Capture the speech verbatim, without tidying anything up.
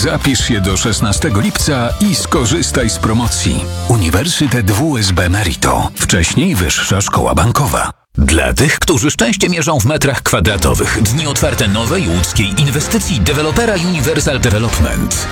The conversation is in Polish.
Zapisz się do szesnastego lipca i skorzystaj z promocji. Uniwersytet W S B Merito. Wcześniej Wyższa Szkoła Bankowa. Dla tych, którzy szczęście mierzą w metrach kwadratowych. Dni otwarte nowej łódzkiej inwestycji dewelopera Universal Development.